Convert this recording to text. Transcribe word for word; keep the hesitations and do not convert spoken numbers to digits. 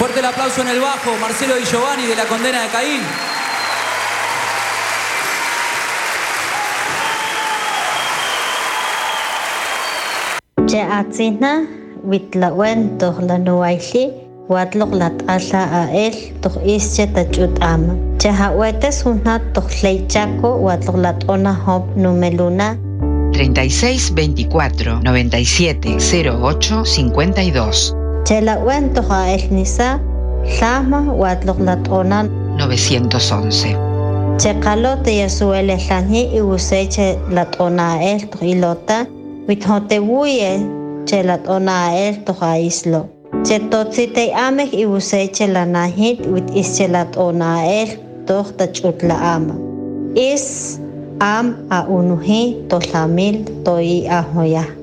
Fuerte el aplauso en el bajo, Marcelo Di Giovanni de La Condena de Caín. Che atzina witlawen toh la nuaili watlok lat ala a el toh ische tachut ama. Che hawetes una toh leichaco watlok lat ona hop numeluna. treinta y seis veinticuatro noventa y siete cero ocho cincuenta y dos. Che la wen toh a el nisa lama watlok lat ona novecientos once. Che kalote yasuele langi y useche lat ona el toh ilota. Withote wuye che lat ona el toha islo. Che totsite amek i useche la nahit wit ische lat ona el toh tachut la ama. Is am a unuhi to lamil toi ahoya.